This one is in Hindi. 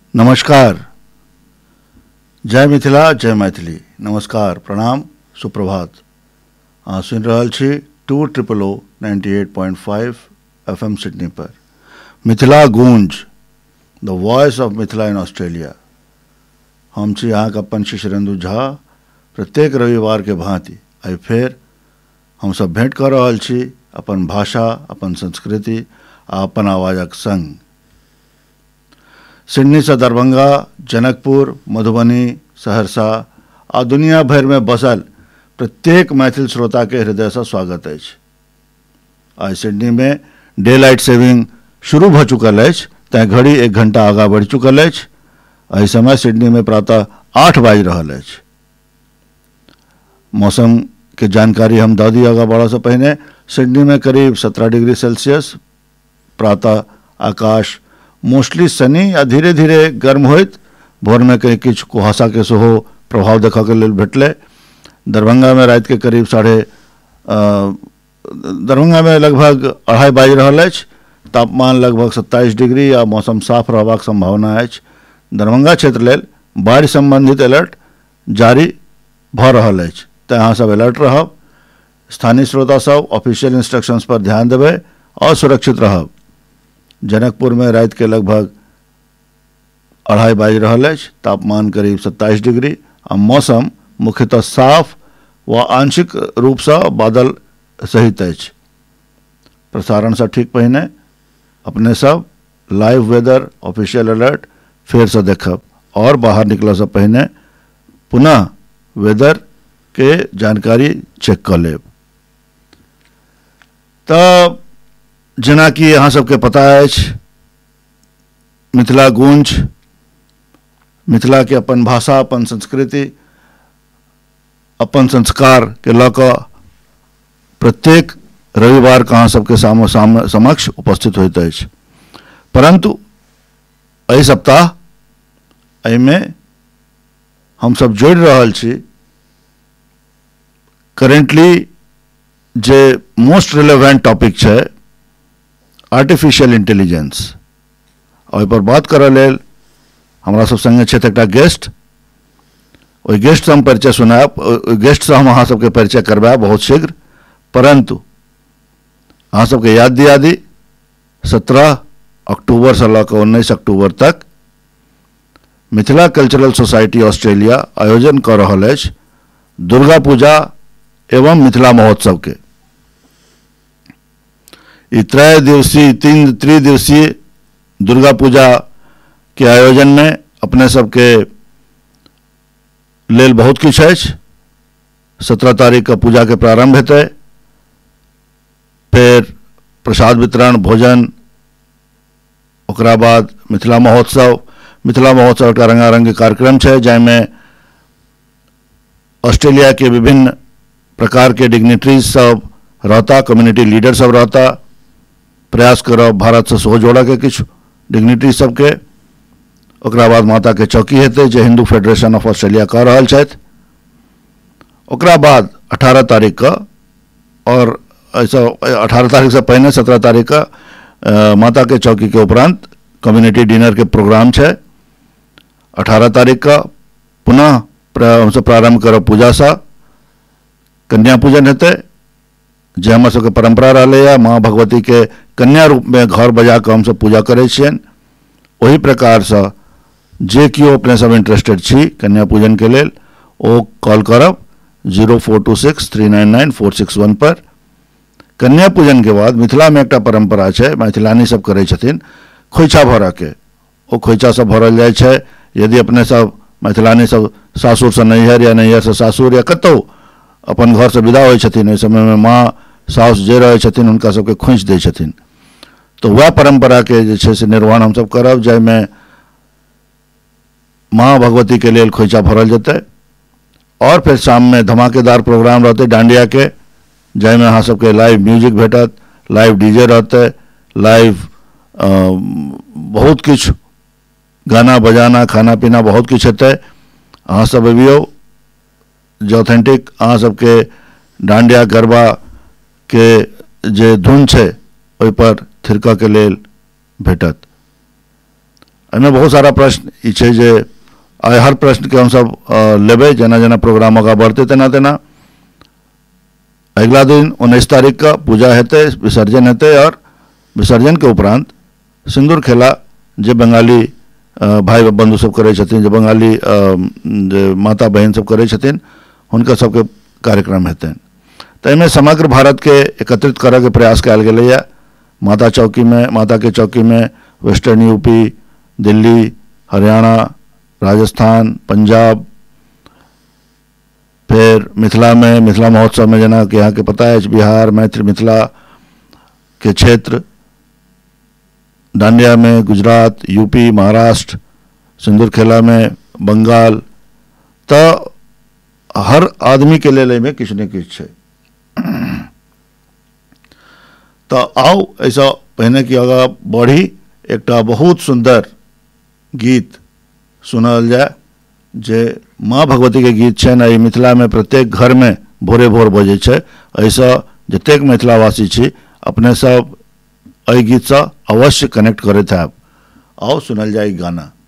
नमस्कार, जय मिथिला, जय मैथिली। नमस्कार, प्रणाम, सुप्रभात। अहाँ सुनि रहल छी 20098.5 FM सिडनी पर मिथिला गूंज, the voice of Mithila in Australia. हम छी अहाँके अपन शिशरेंदु झा। प्रत्येक रविवार के भांति आइ फेर हम सब भेंट कर रहल छी अपन भाषा, अपन संस्कृति आ अपन आवाजक संग। सिडनी से दरभंगा, जनकपुर, मधुबनी, सहरसा आ दुनिया भर में बसल प्रत्येक मैथिल श्रोता के हृदय से स्वागत अछि। आज सिडनी में डे लाइट सेविंग शुरू भ चुकल अछि, तैं घड़ी 1 घंटा आगा बढ़ि चुकल अछि। एहि समय सिडनी में प्रातः 8 बाजि रहल अछि। मौसम के जानकारी हम दऽ दी आगा बढ़ा से पहिने। सिडनी में करीब 17 डिग्री सेल्सियस, प्रातः आकाश मोस्टली सनी आ धीरे धीरे गर्म होइत। भोर में कहीं किछु कुहासा के सेहो प्रभाव देखा के लेल भेटले। दरभंगा में रात के करीब दरभंगा में लगभग 2:30 बाजि रहल अछि। तापमान लगभग 27 डिग्री आ मौसम साफ रहबाक संभावना अछि। दरभंगा क्षेत्र लेल बाढ़ि संबंधित अलर्ट जारी भऽ रहल अछि, तेँ अहाँ सब अलर्ट रहब। स्थानीय श्रोता सब ऑफिशियल इंस्ट्रक्शंस पर ध्यान देबै और सुरक्षित रहब। जनकपुर में रात के लगभग 2:30 बाजि रहल अछि। तापमान करीब 27 डिग्री आ मौसम मुख्यतः साफ व आंशिक रूप से बादल सहित अछि। प्रसारण से ठीक पहिने अपने सब लाइव वेदर ऑफिशियल अलर्ट फेर से देखब और बाहर निकला से पहिने पुनः वेदर के जानकारी चेक कर लेब। तब जेना कि अहाँ सबके पता अछि, मिथिला गूंज, मिथिला के अपन भाषा, अपन संस्कृति, अपन संस्कार के लऽ कऽ प्रत्येक रविवार के अहाँ सबके समक्ष उपस्थित होइत अछि। परंतु एहि सप्ताह एहिमे हम सब जोड़ि रहल छी करेंटली जे मोस्ट रिलेवेंट टॉपिक छै, आर्टिफिशियल इंटेलिजेंस। ओहि पर बात करऽ लेल हमरा सब संगे छथि एकटा गेस्ट। ओहि गेस्ट से हम परिचय सुनायब, ओहि गेस्ट से हम अहाँ सबके परिचय करबायब बहुत शीघ्र। परंतु अहाँ सबके याद दिया दी, 17 अक्टूबर से लऽ कऽ 19 अक्टूबर तक मिथिला कल्चरल सोसाइटी ऑस्ट्रेलिया आयोजन कर रहल अछि दुर्गा पूजा एवं मिथिला महोत्सव के। ई त्रिदिवसीय दुर्गा पूजा के आयोजन में अपने सबके लेल बहुत किछु अछि। 17 तारीख के पूजा के प्रारंभ हेतै, फिर प्रसाद वितरण, भोजन, ओकरा बाद मिथिला महोत्सव का रंगारंग कार्यक्रम छै, जाहिमे ऑस्ट्रेलिया के विभिन्न प्रकार के डिग्निटरीज सब रहता, कम्युनिटी लीडर सब रहता। प्रयास करब भारत से सेहो जोड़ऽ के किछु डिग्निटरी सबके। ओकरा बाद माता के चौकी हेतै जे हिंदू फेडरेशन ऑफ ऑस्ट्रेलिया कऽ रहल छथि। ओकरा बाद 18 तारीख के, और 18 तारीख से पहिने 17 तारीख के माता के चौकी के उपरांत कम्युनिटी डिनर के प्रोग्राम छै। 18 तारीख का पुनः हमसे प्रारंभ करब पूजा से। कन्या पूजन हेतै, जे हमर सबके परंपरा रहलै। माँ भगवती के कन्या रूप में घर बजा कऽ हम सब पूजा करै छियनि। ओही प्रकार से जे किओ अपने सब इंटरेस्टेड छी कन्या पूजन के लेल, ओ कॉल करब 0426399461 पर। कन्या पूजन के बाद मिथिला में एकटा परंपरा छै, मैथिलानी सब करै छथिन, खोइछा भरऽ के। ओ खोइछा सब भरल जाइ छै। यदि अपने सब मैथिलानी सब सासुर से नैहर या नैहर से सासुर या कतौ अपन घर से विदा होइ छथिन, ओहि समय में माँ साउस जे रहै छथिन हुनका सबके खोइछ दै छथिन। तो वह परंपरा के जे छै से निर्वहन हम सब करब, जाहिमे माँ भगवती के लेल खोइछा भरल जेतै। और फिर शाम में धमाकेदार प्रोग्राम रहते डांडिया के, जाहिमे अहाँ सबके लाइव म्यूजिक भेटत, लाइव डीजे रहते, लाइव बहुत किछु गाना बजाना, खाना पीना बहुत किछु हेतै। अहाँ सब अबियौ, जे ऑथेंटिक अहाँ सबके डांडिया गरबा के जे धुन छै ओहि पर थिरकऽ के लेल भेटत। एहिमे बहुत सारा प्रश्न ई छै जे आइ हर प्रश्न के हम सब लेबै, जेना जेना प्रोग्राम आगाँ बढ़ते तेना तेना। अगला दिन 19 तारीख का पूजा हेतै, विसर्जन हेतै, और विसर्जन के उपरांत सिंदूर खेला जे बंगाली भाई बंधु सब करै छथिन, जे बंगाली जे माता बहन सब करै छथिन, हुनका सबके कार्यक्रम हेतनि। तऽ एहिमे समग्र भारत के एकत्रित करऽ के प्रयास कयल गेलैया। माता के चौकी में वेस्टर्न यूपी, दिल्ली, हरियाणा, राजस्थान, पंजाब, फिर मिथिला महोत्सव में जना कि यहाँ के पता है बिहार, मैथिली मिथिला के क्षेत्र, डांडिया में गुजरात, यूपी, महाराष्ट्र, सिंदूर खेला में बंगाल। तो हर आदमी के लेल में किछु ने किछु छै। तो आओ ऐसा पहिने कि आगा बढ़ी, एकटा बहुत सुंदर गीत सुनल जाए जे माँ भगवती के गीत छै ने, मिथिला में प्रत्येक घर में भोरे भोर बजे छै। ऐसा जतेक मिथिलावासी छी अपने सब एहि गीत से अवश्य कनेक्ट करैत हैब। आओ सुनल जाए गाना।